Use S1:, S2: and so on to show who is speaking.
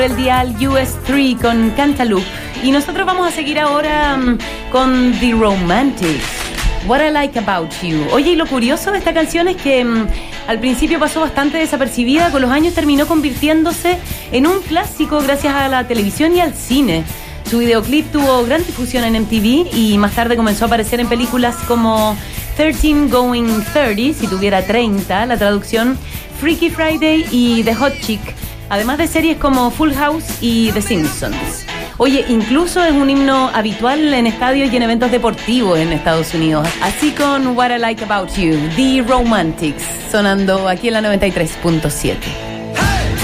S1: El dial US3 con Cantaloupe. Y nosotros vamos a seguir ahora con The Romantics, What I Like About You. Oye, y lo curioso de esta canción es que al principio pasó bastante desapercibida, con los años terminó convirtiéndose en un clásico gracias a la televisión y al cine. Su videoclip tuvo gran difusión en MTV y más tarde comenzó a aparecer en películas como 13 Going 30, si tuviera 30, la traducción, Freaky Friday y The Hot Chick, además de series como Full House y The Simpsons. Oye, incluso es un himno habitual en estadios y en eventos deportivos en Estados Unidos. Así con What I Like About You, The Romantics, sonando aquí en la 93.7.